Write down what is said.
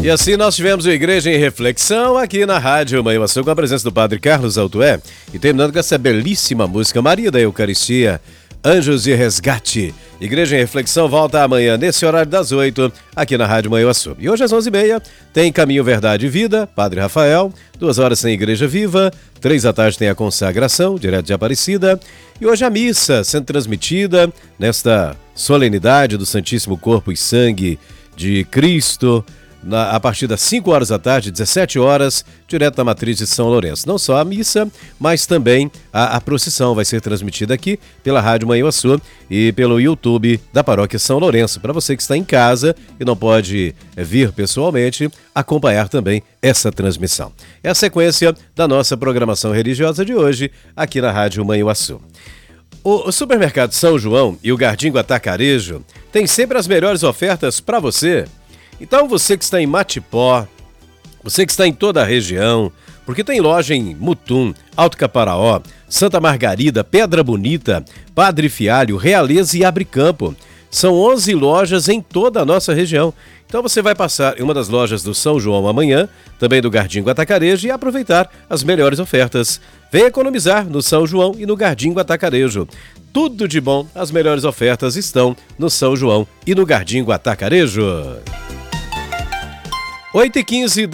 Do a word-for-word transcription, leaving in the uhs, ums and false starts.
E assim nós tivemos o Igreja em Reflexão aqui na Rádio Manhuaçu com a presença do Padre Carlos Altué e terminando com essa belíssima música Maria da Eucaristia, Anjos de Resgate. Igreja em Reflexão volta amanhã nesse horário das oito aqui na Rádio Manhuaçu. E hoje às onze e meia tem Caminho, Verdade e Vida, Padre Rafael, duas horas tem Igreja Viva, três da tarde tem a consagração, direto de Aparecida, e hoje a missa sendo transmitida nesta solenidade do Santíssimo Corpo e Sangue de Cristo, Na, a partir das cinco horas da tarde, dezessete horas, direto da Matriz de São Lourenço. Não só a missa, mas também a, a procissão vai ser transmitida aqui pela Rádio Manhuaçu e pelo YouTube da Paróquia São Lourenço. Para você que está em casa e não pode vir pessoalmente, acompanhar também essa transmissão. É a sequência da nossa programação religiosa de hoje aqui na Rádio Manhuaçu. O, o Supermercado São João e o Gardingo Atacarejo têm sempre as melhores ofertas para você. Então você que está em Matipó, você que está em toda a região, porque tem loja em Mutum, Alto Caparaó, Santa Margarida, Pedra Bonita, Padre Fialho, Realeza e Abricampo. São onze lojas em toda a nossa região. Então você vai passar em uma das lojas do São João amanhã, também do Gardingo Atacarejo, e aproveitar as melhores ofertas. Venha economizar no São João e no Gardingo Atacarejo. Tudo de bom, as melhores ofertas estão no São João e no Gardingo Atacarejo. oito e quinze